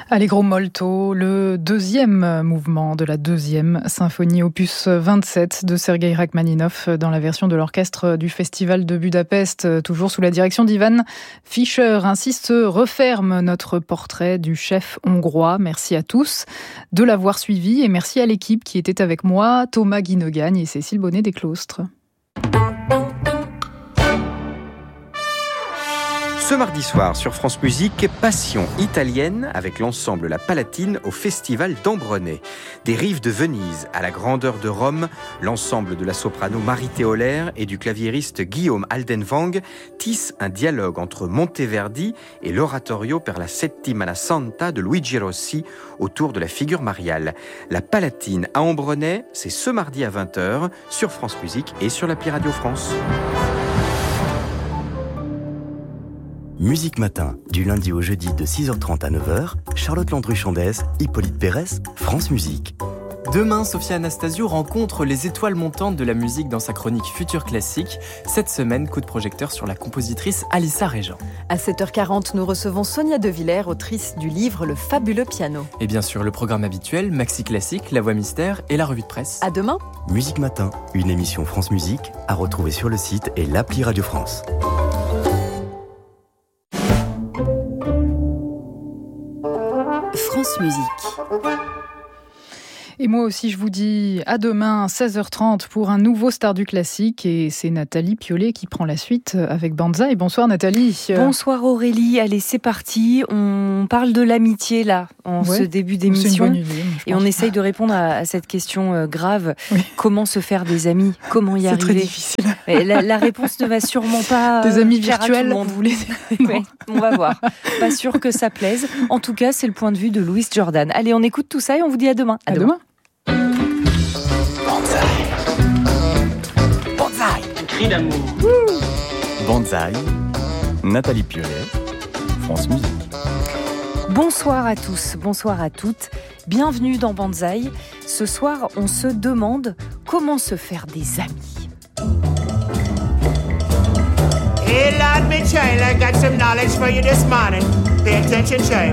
Allegro molto, le deuxième mouvement de la deuxième symphonie opus 27 de Sergueï Rachmaninov dans la version de l'orchestre du Festival de Budapest, toujours sous la direction d'Ivan Fischer. Ainsi se referme notre portrait du chef hongrois. Merci à tous de l'avoir suivi et merci à l'équipe qui était avec moi, Thomas Guinogagne et Cécile Bonnet des Claustres. Ce mardi soir sur France Musique, Passion italienne avec l'ensemble La Palatine au Festival d'Ambronay. Des rives de Venise à la grandeur de Rome, l'ensemble de la soprano Marie Théolaire et du claviériste Guillaume Aldenwang tisse un dialogue entre Monteverdi et l'oratorio per la Settimana Santa de Luigi Rossi autour de la figure mariale. La Palatine à Ambronay, c'est ce mardi à 20h sur France Musique et sur l'appli Radio France. Musique Matin, du lundi au jeudi de 6h30 à 9h, Charlotte Landru-Chandès, Hippolyte Pérez, France Musique. Demain, Sophia Anastasio rencontre les étoiles montantes de la musique dans sa chronique Futur Classique. Cette semaine, coup de projecteur sur la compositrice Alissa Régent. À 7h40, nous recevons Sonia De Villers, autrice du livre Le fabuleux piano. Et bien sûr, le programme habituel, Maxi Classique, La Voix Mystère et la revue de presse. À demain. Musique Matin, une émission France Musique à retrouver sur le site et l'appli Radio France. France Musique. Et moi aussi, je vous dis à demain, 16h30, pour un nouveau Star du classique. Et c'est Nathalie Piollet qui prend la suite avec Banzai. Bonsoir Nathalie. Bonsoir Aurélie. Allez, c'est parti. On parle de l'amitié là, ce début d'émission. C'est une bonne idée, et on essaye de répondre à cette question grave. Oui. Comment se faire des amis ? Comment y arriver ? C'est très difficile. La réponse ne va sûrement pas des amis virtuels, vous voulez dire ? Oui, on va voir. Pas sûr que ça plaise. En tout cas, c'est le point de vue de Louis Jordan. Allez, on écoute tout ça et on vous dit à demain. À demain. Cri d'amour. Banzai, Nathalie Piollet, France Musique. Bonsoir à tous, bonsoar à toutes. Bienvenue dans Banzai. Ce soir, on se demande comment se faire des amis. Hey, lad, me child, I got some knowledge for you this morning. Pay attention, child.